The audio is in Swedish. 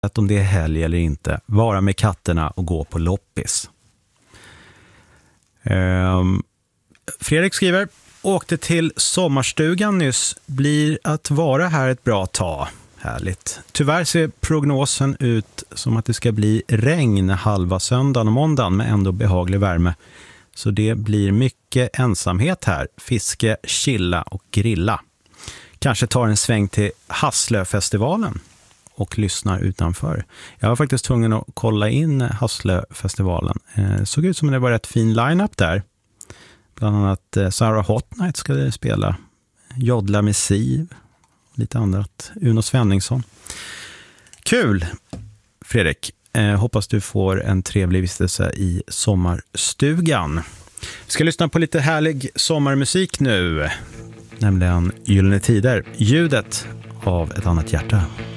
att om det är helg eller inte, vara med katterna och gå på loppis. Fredrik skriver: åkte till sommarstugan nyss, blir att vara här ett bra tag. Härligt. Tyvärr ser prognosen ut som att det ska bli regn halva söndagen och måndagen med ändå behaglig värme. Så det blir mycket ensamhet här. Fiske, chilla och grilla. Kanske tar en sväng till Hasslöfestivalen och lyssnar utanför. Jag var faktiskt tvungen att kolla in Hasslöfestivalen. Såg ut som det var rätt fin line-up där. Bland annat Sarah Hot Night ska spela. Jodla med Siv. Lite annat. Uno Svenningsson. Kul, Fredrik. Hoppas du får en trevlig vistelse i sommarstugan. Vi ska lyssna på lite härlig sommarmusik nu. Nämligen Gyllene Tider. Ljudet av ett annat hjärta.